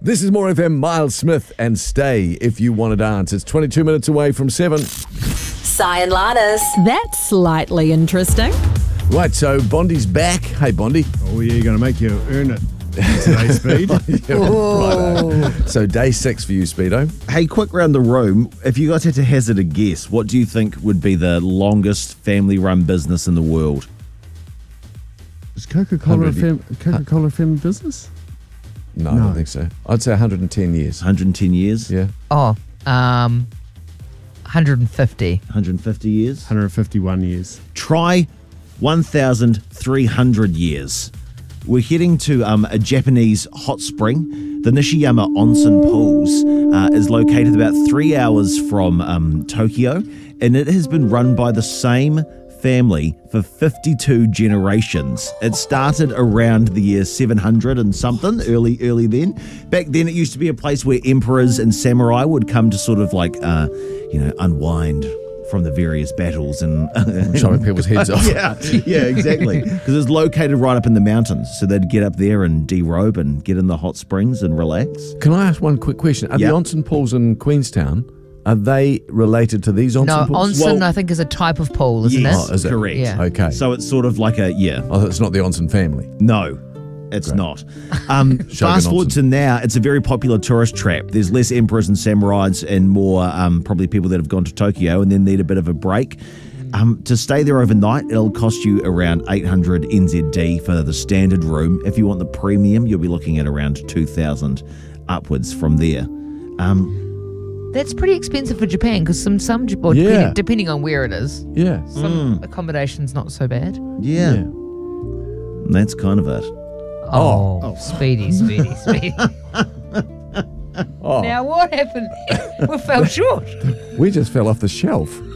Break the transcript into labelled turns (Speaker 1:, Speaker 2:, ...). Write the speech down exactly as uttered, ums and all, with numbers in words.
Speaker 1: This is More F M, Miles Smith, and Stay If You Want to Dance. It's twenty-two minutes away from seven.
Speaker 2: Si and Lannis.
Speaker 3: That's slightly interesting.
Speaker 1: Right, so Bondi's back. Hey, Bondi.
Speaker 4: Oh, yeah, you're going to make you earn it today, Speed.
Speaker 1: Yeah, righto. So day six for you, Speedo.
Speaker 5: Hey, quick round the room. If you guys had to hazard a guess, what do you think would be the longest family-run business in the world?
Speaker 4: Is Coca-Cola a fam- Coca-Cola family business?
Speaker 1: No, I
Speaker 4: No.
Speaker 1: don't think so. I'd say one hundred ten years.
Speaker 5: one hundred ten years?
Speaker 1: Yeah.
Speaker 6: Oh, um, one hundred fifty.
Speaker 5: one hundred fifty years?
Speaker 4: one hundred fifty-one years.
Speaker 5: Try one thousand three hundred years. We're heading to um, a Japanese hot spring. The Nishiyama Onsen Pools uh, is located about three hours from um, Tokyo, and it has been run by the same family for fifty-two generations. It started around the year seven hundred and something, early, early then. Back then, it used to be a place where emperors and samurai would come to sort of like, uh, you know, unwind from the various battles and
Speaker 1: Chopping people's heads off.
Speaker 5: yeah, yeah, exactly. Because it's located right up in the mountains, so they'd get up there and derobe and get in the hot springs and relax.
Speaker 1: Can I ask one quick question? Are
Speaker 5: Yeah.
Speaker 1: the onsen pools in Queenstown, are they related to these onsen
Speaker 6: No,
Speaker 1: pools?
Speaker 6: onsen
Speaker 5: Well-
Speaker 6: I think is a type of pool, isn't
Speaker 5: Yes,
Speaker 6: it?
Speaker 1: Oh, is it?
Speaker 5: correct.
Speaker 6: Yeah.
Speaker 1: Okay.
Speaker 5: So it's sort of like a yeah.
Speaker 1: Oh, it's not the onsen family.
Speaker 5: No, it's not. Um, fast forward
Speaker 1: Onsen.
Speaker 5: to now, it's a very popular tourist trap. There's less emperors and samurais and more um, probably people that have gone to Tokyo and then need a bit of a break. Um, to stay there overnight, it'll cost you around eight hundred N Z D for the standard room. If you want the premium, you'll be looking at around two thousand upwards from there. Um,
Speaker 6: That's pretty expensive for Japan because some, some or
Speaker 1: Yeah.
Speaker 6: depending, depending on where it is,
Speaker 1: Yeah.
Speaker 6: some accommodation's not so bad.
Speaker 5: yeah,
Speaker 1: Yeah.
Speaker 5: that's kind of it.
Speaker 6: Oh, speedy, speedy, speedy.
Speaker 1: Oh,
Speaker 6: Now what happened? We fell short.
Speaker 1: we just fell off the shelf.